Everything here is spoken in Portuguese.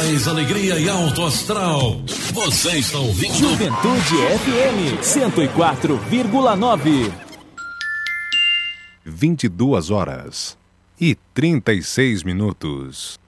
mais alegria e alto astral. Você está ouvindo Juventude FM 104,9. 22 horas e 36 minutos.